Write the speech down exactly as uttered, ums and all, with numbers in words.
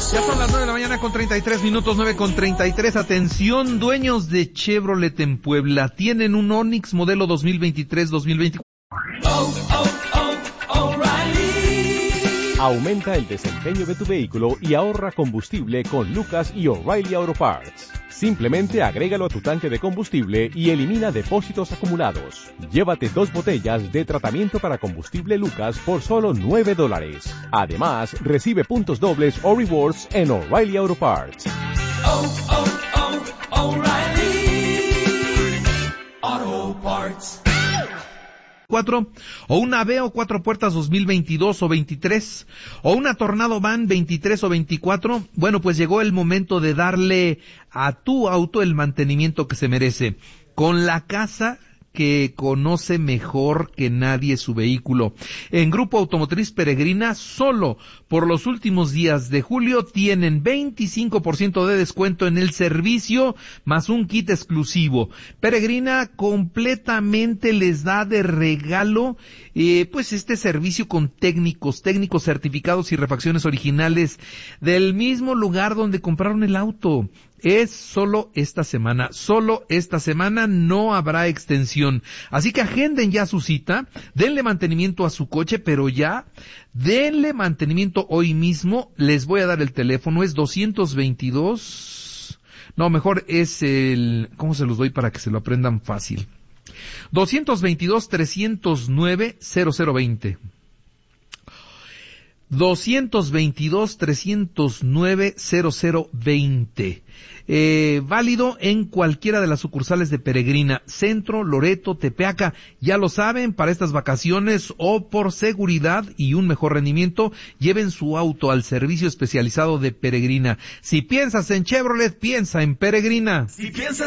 Ya son las nueve de la mañana con treinta y tres minutos, nueve con treinta y tres. Atención, dueños de Chevrolet en Puebla. Tienen un Onix modelo dos mil veintitrés dos mil veinticuatro. Oh, oh, oh, O'Reilly. Aumenta el desempeño de tu vehículo y ahorra combustible con Lucas y O'Reilly Auto Parts. Simplemente agrégalo a tu tanque de combustible y elimina depósitos acumulados. Llévate dos botellas de tratamiento para combustible Lucas por solo nueve dólares. Además, recibe puntos dobles o rewards en O'Reilly Auto Parts. Oh, oh, oh, O'Reilly Auto Parts. Cuatro, o una Aveo cuatro puertas dos mil veintidós o veintitrés, o una Tornado Van veintitrés o veinticuatro, bueno, pues llegó el momento de darle a tu auto el mantenimiento que se merece. Con la casa que conoce mejor que nadie su vehículo. En Grupo Automotriz Peregrina, solo por los últimos días de julio tienen veinticinco por ciento de descuento en el servicio, más un kit exclusivo. Peregrina completamente les da de regalo eh, pues este servicio con técnicos, técnicos certificados y refacciones originales del mismo lugar donde compraron el auto. Es solo esta semana, solo esta semana, no habrá extensión. Así que agenden ya su cita, denle mantenimiento a su coche, pero ya, denle mantenimiento hoy mismo. Les voy a dar el teléfono, es doscientos veintidós, no, mejor es el, ¿cómo se los doy para que se lo aprendan fácil? doscientos veintidós, trescientos nueve, cero cero veinte. doscientos veintidós, trescientos nueve, cero cero veinte. Eh, válido en cualquiera de las sucursales de Peregrina, Centro, Loreto, Tepeaca. Ya lo saben, para estas vacaciones o por seguridad y un mejor rendimiento, lleven su auto al servicio especializado de Peregrina. Si piensas en Chevrolet, piensa en Peregrina. Si piensas